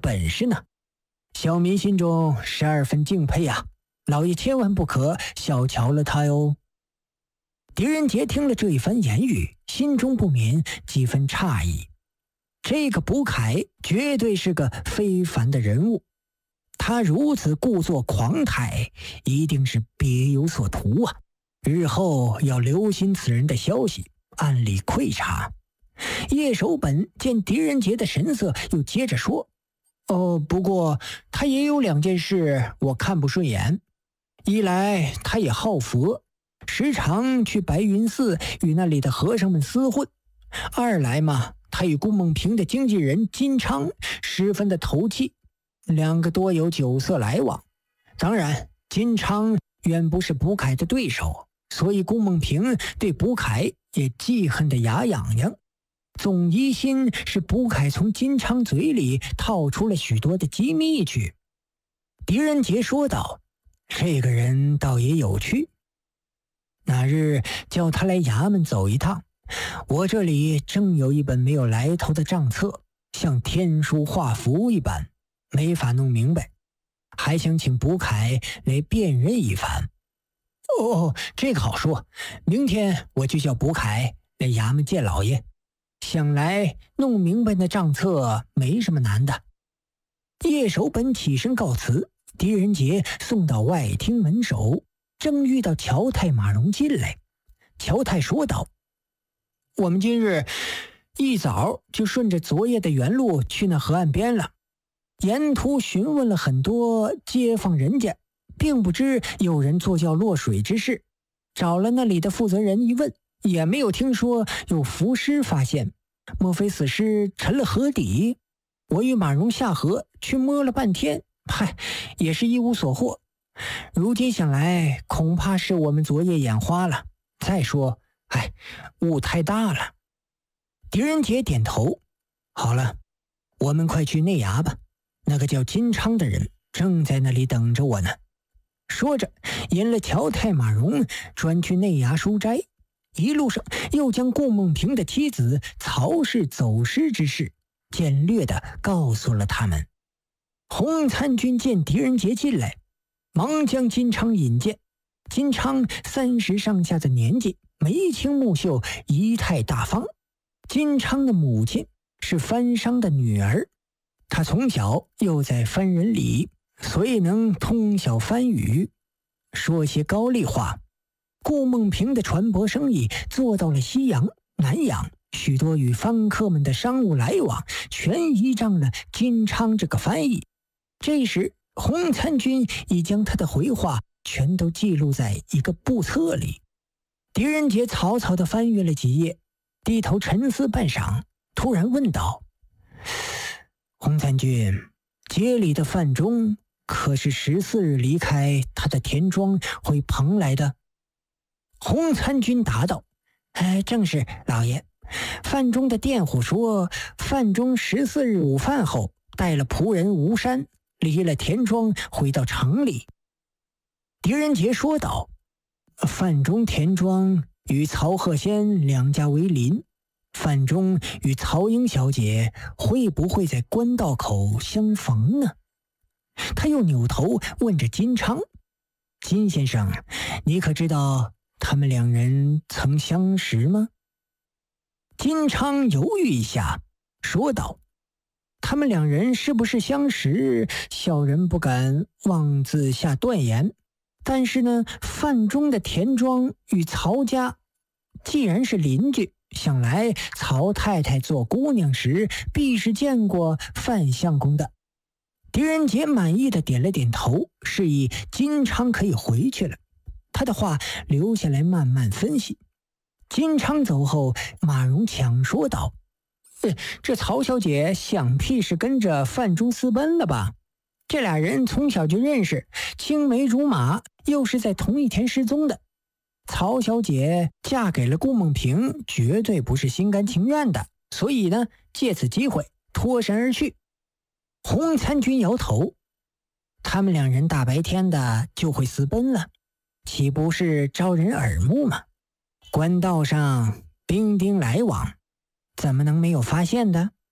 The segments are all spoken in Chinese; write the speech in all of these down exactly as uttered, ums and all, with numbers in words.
本事呢。小民心中十二分敬佩啊，老爷千万不可小瞧了他哟。狄仁杰听了这一番言语，心中不免几分诧异。这个卜凯绝对是个非凡的人物，他如此故作狂态，一定是别有所图啊！日后要留心此人的消息，暗里窥察。叶守本见狄仁杰的神色，又接着说：“哦，不过他也有两件事我看不顺眼。一来他也好佛，时常去白云寺与那里的和尚们厮混；二来嘛，他与顾梦平的经纪人金昌十分的投契，两个多有酒色来往。当然，金昌远不是卜凯的对手，所以顾梦平对卜凯也记恨得牙痒痒，总疑心是卜凯从金昌嘴里套出了许多的机密去。”狄仁杰说道：“这个人倒也有趣，那日叫他来衙门走一趟，我这里正有一本没有来头的账册，像天书画符一般，没法弄明白，还想请卜凯来辨认一番。”“哦，这个好说，明天我就叫卜凯来衙门见老爷，想来弄明白那账册没什么难的。”叶守本起身告辞，狄仁杰送到外厅门首，正遇到乔太马荣进来。乔太说道：“我们今日一早就顺着昨夜的原路去那河岸边了，沿途询问了很多街坊人家，并不知有人坐轿落水之事，找了那里的负责人一问，也没有听说有浮尸发现，莫非死尸沉了河底？我与马荣下河去摸了半天，嗨，也是一无所获。如今想来，恐怕是我们昨夜眼花了。再说，哎，雾太大了。”狄仁杰点头：“好了，我们快去内衙吧，那个叫金昌的人正在那里等着我呢。”说着引了乔太马荣专去内衙书斋，一路上又将顾梦平的妻子曹氏走失之事简略地告诉了他们。洪参军见狄仁杰进来，忙将金昌引荐。金昌三十上下的年纪，眉清目秀，仪态大方。金昌的母亲是番商的女儿，他从小又在番人里，所以能通晓番语，说些高丽话。顾梦平的船舶生意做到了西洋、南洋，许多与番客们的商务来往全依仗了金昌这个翻译。这时洪参军已将他的回话全都记录在一个簿册里。狄仁杰草草地翻阅了几页，低头沉思半晌，突然问道：“洪参军，街里的范中可是十四日离开他的田庄回蓬来的？”洪参军答道：“哎，正是，老爷。范中的佃户说，范中十四日午饭后带了仆人吴山，离了田庄回到城里。”狄仁杰说道：“范中田庄与曹鹤仙两家为邻，范中与曹英小姐会不会在官道口相逢呢？”他又扭头问着金昌：“金先生，你可知道他们两人曾相识吗？”金昌犹豫一下，说道：“他们两人是不是相识，小人不敢妄自下断言。但是呢，范中的田庄与曹家既然是邻居，想来曹太太做姑娘时必是见过范相公的。”狄仁杰满意的点了点头，示意金昌可以回去了。他的话留下来慢慢分析。金昌走后，马荣抢说道：“这曹小姐想必是跟着范中私奔了吧？这俩人从小就认识，青梅竹马，又是在同一天失踪的。曹小姐嫁给了顾梦平，绝对不是心甘情愿的，所以呢，借此机会脱身而去。”洪参军摇头：“他们两人大白天的就会私奔了，岂不是招人耳目吗？官道上兵丁来往，怎么能没有发现的？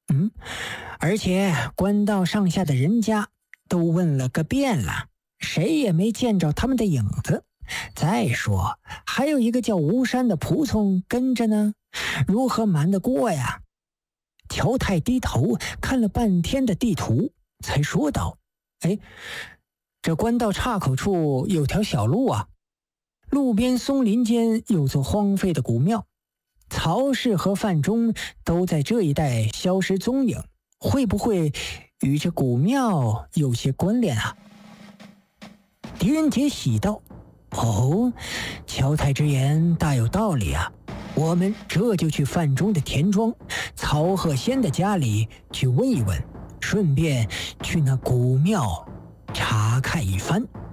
嗯，而且官道上下的人家都问了个遍了，谁也没见着他们的影子。再说，还有一个叫吴山的仆从跟着呢，如何瞒得过呀？乔太低头看了半天的地图，才说道：“哎，这官道岔口处有条小路啊，路边松林间有座荒废的古庙，曹氏和范仲都在这一带消失踪影，会不会与这古庙有些关联啊？”狄仁杰喜道：“哦，乔太之言大有道理啊！我们这就去范仲的田庄、曹鹤仙的家里去问一问，顺便去那古庙查看一番。”